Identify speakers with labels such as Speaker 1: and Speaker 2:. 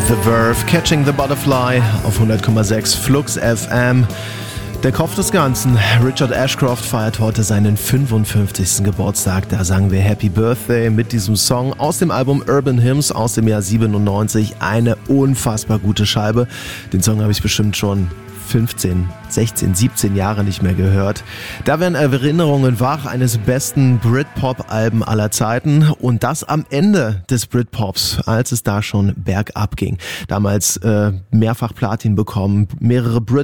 Speaker 1: The Verve, Catching the Butterfly auf 100,6 Flux FM. Der Kopf des Ganzen, Richard Ashcroft, feiert heute seinen 55. Geburtstag. Da sagen wir Happy Birthday mit diesem Song aus dem Album Urban Hymns aus dem Jahr 97. Eine unfassbar gute Scheibe. Den Song habe ich bestimmt schon 15, 16, 17 Jahre nicht mehr gehört. Da werden Erinnerungen wach eines besten Britpop-Alben aller Zeiten und das am Ende des Britpops, als es da schon bergab ging. Damals mehrfach Platin bekommen, mehrere